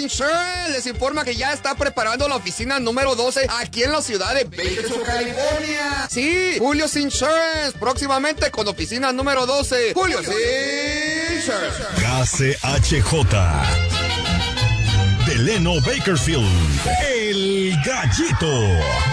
Insurance les informa que ya está preparando la oficina número 12 aquí en la ciudad de Bakersfield, California. Sí, Julio's Insurance, próximamente con oficina número 12. Julio's Insurance. KCHJ de Leno Bakersfield, El Gallito.